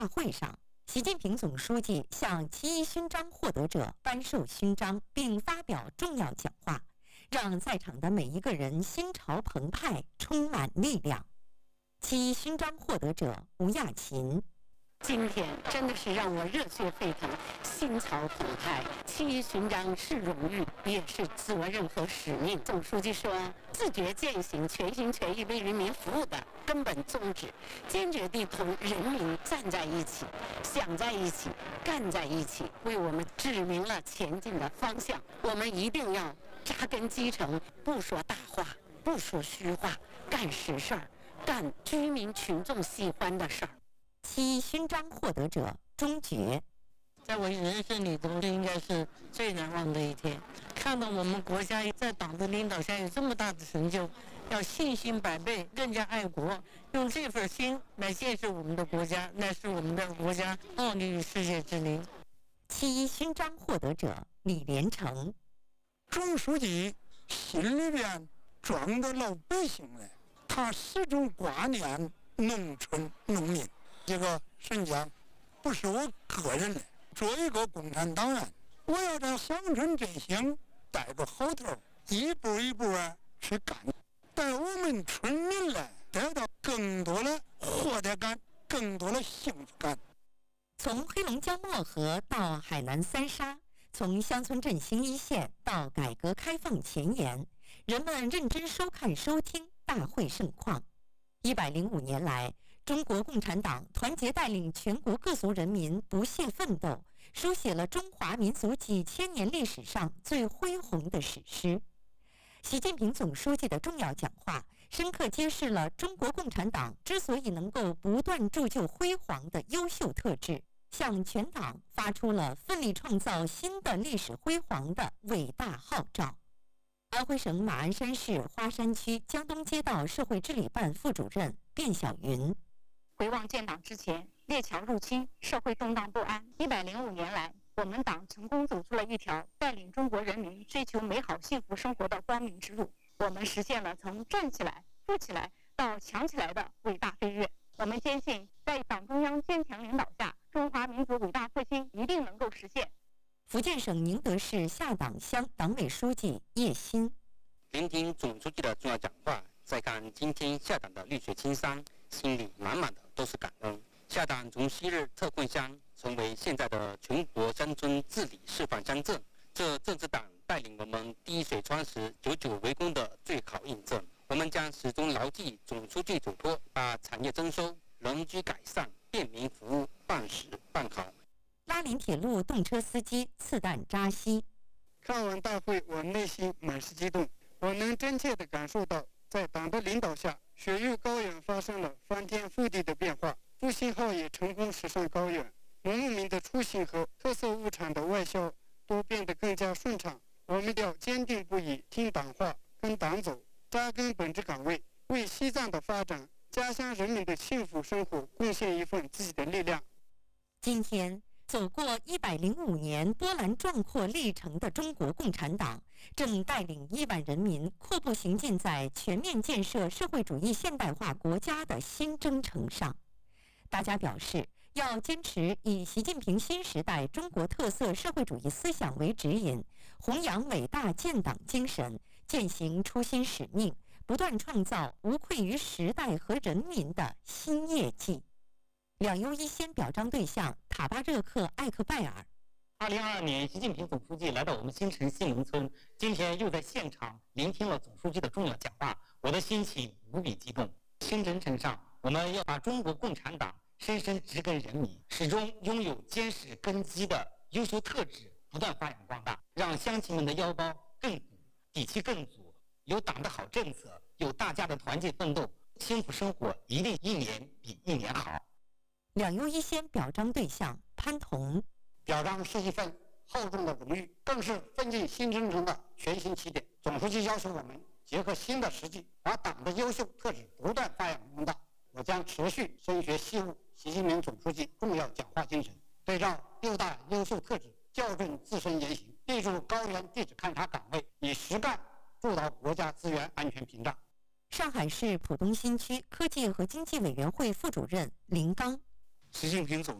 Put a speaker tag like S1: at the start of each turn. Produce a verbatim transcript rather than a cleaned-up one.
S1: 大会上，习近平总书记向七一勋章获得者颁授勋章，并发表重要讲话，让在场的每一个人心潮澎湃，充满力量。七一勋章获得者吴亚琴。
S2: 今天真的是让我热血沸腾，心潮澎湃。七一勋章是荣誉，也是责任和使命。总书记说，自觉践行全心全意为人民服务的根本宗旨，坚决地同人民站在一起，想在一起，干在一起，为我们指明了前进的方向。我们一定要扎根基层，不说大话，不说虚话，干实事儿，干居民群众喜欢的事儿。
S1: 七一勋章获得者钟觉，
S3: 在我人生里头，这应该是最难忘的一天。看到我们国家在党的领导下有这么大的成就，要信心百倍，更加爱国，用这份心来建设我们的国家，乃是我们的国家傲立于世界之林。
S1: 七一勋章获得者李连成，
S4: 总书记心里边装着老百姓嘞，他始终挂念农村农民。这个沈江不是我个人的，作为一个共产党员，我要在乡村振兴带个好头，一步一步啊去干，带我们村民来得到更多的获得感，更多的幸福感。
S1: 从黑龙江漠河到海南三沙，从乡村振兴一线到改革开放前沿，人们认真收看收听大会盛况。一百零五年来，中国共产党团结带领全国各族人民不懈奋斗，书写了中华民族几千年历史上最恢宏的史诗。习近平总书记的重要讲话，深刻揭示了中国共产党之所以能够不断铸就辉煌的优秀特质，向全党发出了奋力创造新的历史辉煌的伟大号召。安徽省马鞍山市花山区江东街道社会治理办副主任卞小云，
S5: 回望建党之前，列强入侵，社会动荡不安。一百零五年来，我们党成功走出了一条带领中国人民追求美好幸福生活的光明之路。我们实现了从站起来、富起来到强起来的伟大飞跃。我们坚信，在党中央坚强领导下，中华民族伟大复兴一定能够实现。
S1: 福建省宁德市下党乡党委书记叶新，
S6: 聆听总书记的重要讲话，再看今天下党的绿水青山，心里满满的都是感恩。下党从昔日特困乡成为现在的全国乡村治理示范乡镇，这正是党带领我们滴水穿石、久久为功的最好印证。我们将始终牢记总书记嘱托，把产业增收、人居改善、便民服务办实办好。
S1: 拉林铁路动车司机刺弹扎西，
S4: 看完大会，我内心满是激动。我能真切地感受到，在党的领导下，雪域高原发生了翻天覆地的变化，复兴号也成功驶上高原，农牧民的出行和特色物产的外销都变得更加顺畅。我们要坚定不移听党话，跟党走，扎根本职岗位，为西藏的发展、家乡人民的幸福生活贡献一份自己的力量。
S1: 今天走过一百零五年波澜壮阔历程的中国共产党，正带领亿万人民阔步行进在全面建设社会主义现代化国家的新征程上。大家表示，要坚持以习近平新时代中国特色社会主义思想为指引，弘扬伟大建党精神，践行初心使命，不断创造无愧于时代和人民的新业绩。两优一先表彰对象塔巴热克艾克拜尔。
S7: 二零二二年，习近平总书记来到我们新城西农村，今天又在现场聆听了总书记的重要讲话，我的心情无比激动。新征程上，我们要把中国共产党深深植根人民，始终拥有坚实根基的优秀特质不断发扬光大，让乡亲们的腰包更鼓，底气更足。有党的好政策，有大家的团结奋斗，幸福生活一定一年比一年好。
S1: 两优一先表彰对象潘彤，
S4: 表彰是一份厚重的荣誉，更是奋进新征程的全新起点。总书记要求我们结合新的实际，把党的优秀特质不断发扬光大。我将持续深学习悟习近平总书记重要讲话精神，对照六大优秀特质，校正自身言行，立足高原地质勘察岗位，以实干助导国家资源安全屏障。
S1: 上海市浦东新区科技和经济委员会副主任林刚，
S8: 习近平总